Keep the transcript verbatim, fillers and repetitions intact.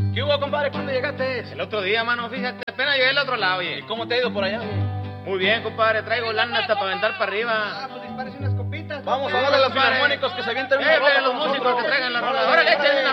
¿Qué hubo, compadre? ¿Cuándo llegaste? El otro día, mano, fíjate, apenas llegué al otro lado, oye. ¿Y cómo te ha ido por allá, güey? Muy bien, compadre, traigo lana hasta para aventar para arriba. Ah, pues dispárese unas copitas. Vamos a Sí, darle a los compadre. filarmónicos que se avienten una Eh, rola los con músicos nosotros. que traigan la rola. Órale, échenle una